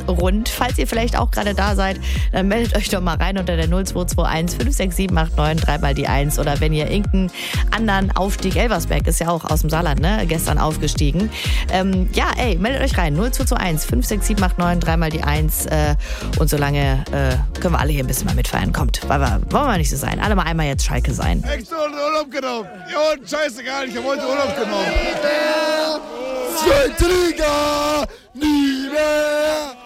rund. Falls ihr vielleicht auch gerade da seid, dann meldet euch doch mal rein unter der 0221 56789 3 die 1. Oder wenn ihr irgendeinen anderen Aufstieg, Elversberg ist ja auch aus dem Saarland, ne, gestern aufgestiegen. Meldet euch rein, 0221 56789 3 die 1. Und solange können wir alle hier ein bisschen mal mitfeiern. Kommt, wollen wir nicht so sein. Alle mal einmal jetzt Schalke sein. Extra Urlaub genommen. Ja, scheißegal, ich habe heute Urlaub genommen. Zweite Liga, nie mehr.